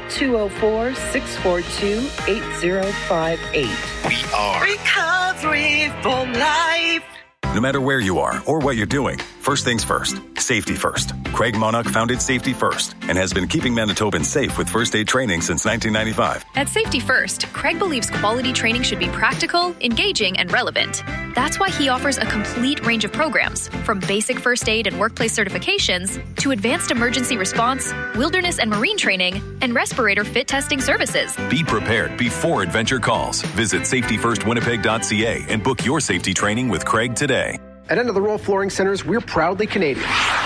204-642-8058. We are Recovery for Life. No matter where you are or what you're doing, first things first, safety first. Craig Monarch founded Safety First and has been keeping Manitobans safe with first aid training since 1995. At Safety First, Craig believes quality training should be practical, engaging, and relevant. That's why he offers a complete range of programs, from basic first aid and workplace certifications to advanced emergency response, wilderness and marine training, and respirator fit testing services. Be prepared before adventure calls. Visit safetyfirstwinnipeg.ca and book your safety training with Craig today. At End of the Roll Flooring Centers, we're proudly Canadian.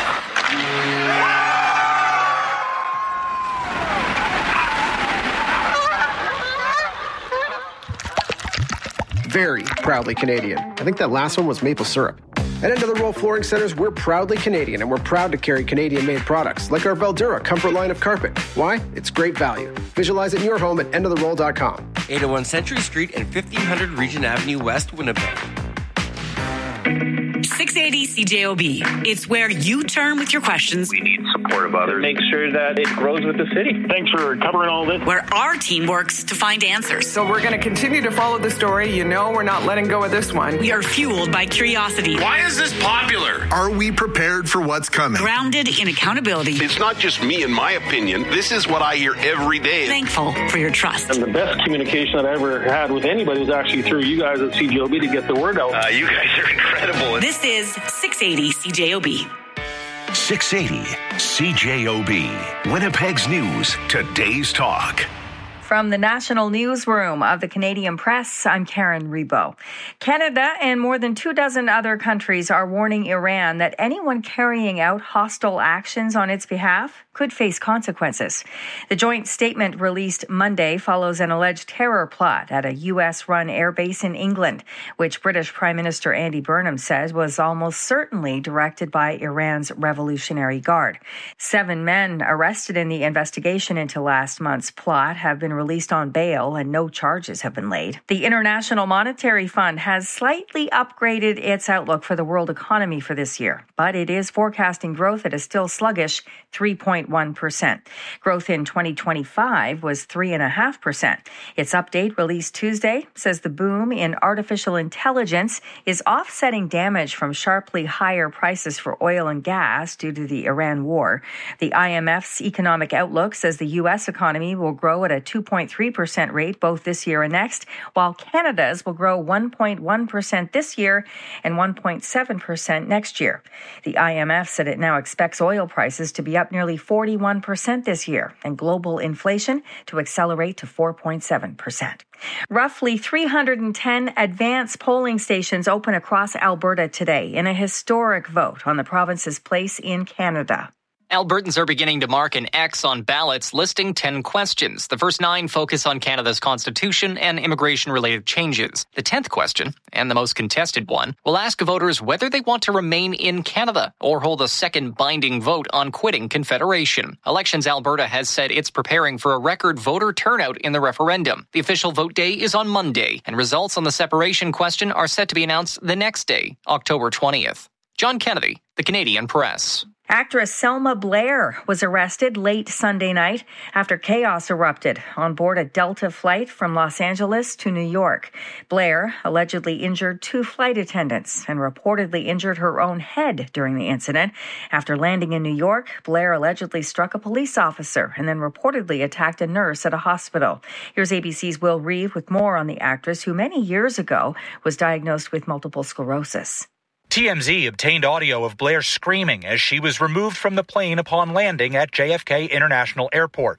Very proudly Canadian. I think that last one was maple syrup. At End of the Roll Flooring Centers, we're proudly Canadian, and we're proud to carry Canadian-made products like our Veldura Comfort line of carpet. Why? It's great value. Visualize it in your home at endoftheroll.com. 801 Century Street and 1500 Regent Avenue West, Winnipeg. 680 CJOB. It's where you turn with your questions. We need support of others. Make sure that it grows with the city. Thanks for covering all this. Where our team works to find answers. So we're going to continue to follow the story. You know we're not letting go of this one. We are fueled by curiosity. Why is this popular? Are we prepared for what's coming? Grounded in accountability. It's not just me and my opinion. This is what I hear every day. Thankful for your trust. And the best communication that I ever had with anybody was actually through you guys at CJOB to get the word out. You guys are incredible. This is 680 CJOB. 680 CJOB. Winnipeg's News. Today's Talk. From the National Newsroom of the Canadian Press, I'm Karen Rebo. Canada and more than 24 other countries are warning Iran that anyone carrying out hostile actions on its behalf could face consequences. The joint statement released Monday follows an alleged terror plot at a U.S.-run airbase in England, which British Prime Minister Andy Burnham says was almost certainly directed by Iran's Revolutionary Guard. 7 men arrested in the investigation into last month's plot have been released on bail and no charges have been laid. The International Monetary Fund has slightly upgraded its outlook for the world economy for this year, but it is forecasting growth at a still sluggish 3.1%. Growth in 2025 was 3.5%. Its update released Tuesday says the boom in artificial intelligence is offsetting damage from sharply higher prices for oil and gas due to the Iran war. The IMF's economic outlook says the U.S. economy will grow at a 2.3% rate both this year and next, while Canada's will grow 1.1% this year and 1.7% next year. The IMF said it now expects oil prices to be up nearly 41% this year and global inflation to accelerate to 4.7%. Roughly 310 advance polling stations open across Alberta today in a historic vote on the province's place in Canada. Albertans are beginning to mark an X on ballots listing 10 questions. The first 9 focus on Canada's constitution and immigration-related changes. The 10th question, and the most contested one, will ask voters whether they want to remain in Canada or hold a second binding vote on quitting Confederation. Elections Alberta has said it's preparing for a record voter turnout in the referendum. The official vote day is on Monday, and results on the separation question are set to be announced the next day, October 20th. John Kennedy, The Canadian Press. Actress Selma Blair was arrested late Sunday night after chaos erupted on board a Delta flight from Los Angeles to New York. Blair allegedly injured 2 flight attendants and reportedly injured her own head during the incident. After landing in New York, Blair allegedly struck a police officer and then reportedly attacked a nurse at a hospital. Here's ABC's Will Reeve with more on the actress who many years ago was diagnosed with multiple sclerosis. TMZ obtained audio of Blair screaming as she was removed from the plane upon landing at JFK International Airport.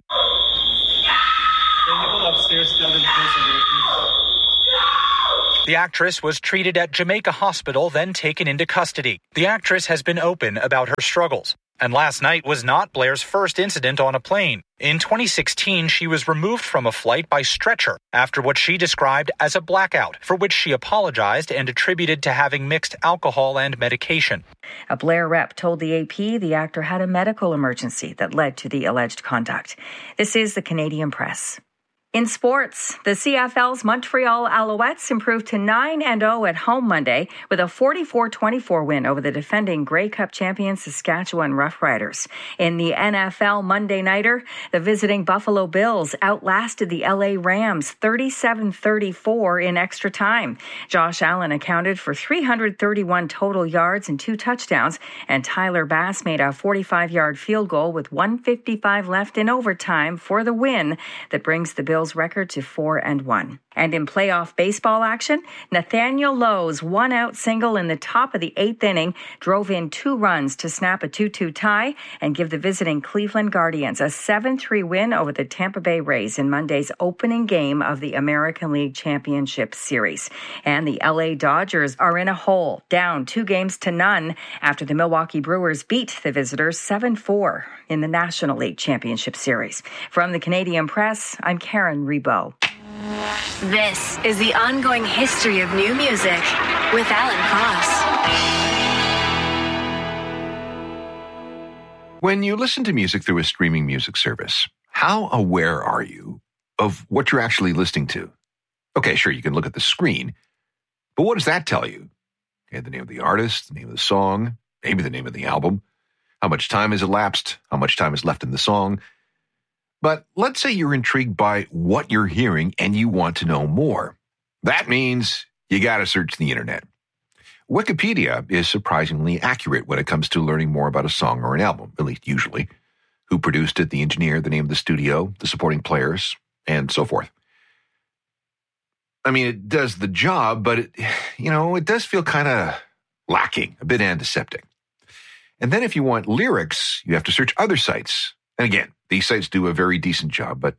The actress was treated at Jamaica Hospital, then taken into custody. The actress has been open about her struggles. And last night was not Blair's first incident on a plane. In 2016, she was removed from a flight by stretcher after what she described as a blackout, for which she apologized and attributed to having mixed alcohol and medication. A Blair rep told the AP the actor had a medical emergency that led to the alleged conduct. This is the Canadian Press. In sports, the CFL's Montreal Alouettes improved to 9-0 at home Monday with a 44-24 win over the defending Grey Cup champion Saskatchewan Roughriders. In the NFL Monday Nighter, the visiting Buffalo Bills outlasted the LA Rams 37-34 in extra time. Josh Allen accounted for 331 total yards and 2 touchdowns, and Tyler Bass made a 45-yard field goal with 1:55 left in overtime for the win that brings the Bills record to 4-1. And in playoff baseball action, Nathaniel Lowe's one-out single in the top of the 8th inning drove in 2 runs to snap a 2-2 tie and give the visiting Cleveland Guardians a 7-3 win over the Tampa Bay Rays in Monday's opening game of the American League Championship Series. And the LA Dodgers are in a hole, down 2-0 after the Milwaukee Brewers beat the visitors 7-4 in the National League Championship Series. From the Canadian Press, I'm Karen Rebo. This is the ongoing history of new music with Alan Cross. When you listen to music through a streaming music service, how aware are you of what you're actually listening to? Okay, sure, you can look at the screen, but what does that tell you? Okay, the name of the artist, the name of the song, maybe the name of the album, how much time has elapsed, how much time is left in the song. But let's say you're intrigued by what you're hearing and you want to know more. That means you got to search the internet. Wikipedia is surprisingly accurate when it comes to learning more about a song or an album, at least usually. Who produced it, the engineer, the name of the studio, the supporting players, and so forth. I mean, it does the job, but it does feel kind of lacking, a bit antiseptic. And then if you want lyrics, you have to search other sites. And again, these sites do a very decent job, but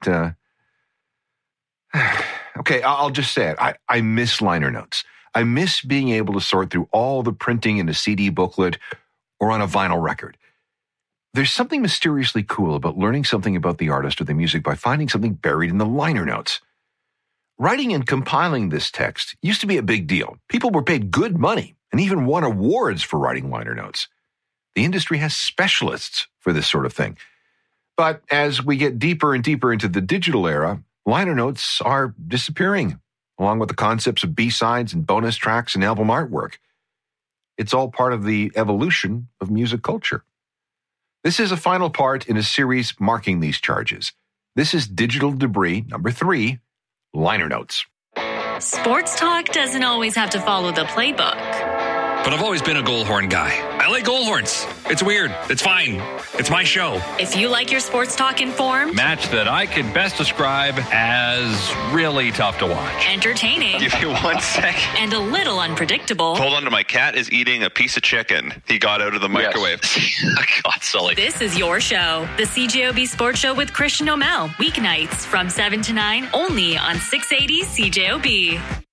okay, I'll just say it. I miss liner notes. I miss being able to sort through all the printing in a CD booklet or on a vinyl record. There's something mysteriously cool about learning something about the artist or the music by finding something buried in the liner notes. Writing and compiling this text used to be a big deal. People were paid good money and even won awards for writing liner notes. The industry has specialists for this sort of thing. But as we get deeper and deeper into the digital era, liner notes are disappearing, along with the concepts of B-sides and bonus tracks and album artwork. It's all part of the evolution of music culture. This is a final part in a series marking these charges. This is Digital Debris number 3, liner notes. Sports talk doesn't always have to follow the playbook. But I've always been a Goalhorn guy. I like Goalhorns. It's weird. It's fine. It's my show. If you like your sports talk informed, match that I could best describe as really tough to watch. Entertaining. Give you 1 second. And a little unpredictable. Hold on to my cat is eating a piece of chicken. He got out of the microwave. God, Sully. This is your show. The CJOB Sports Show with Christian O'Mell. Weeknights from 7 to 9, only on 680 CJOB.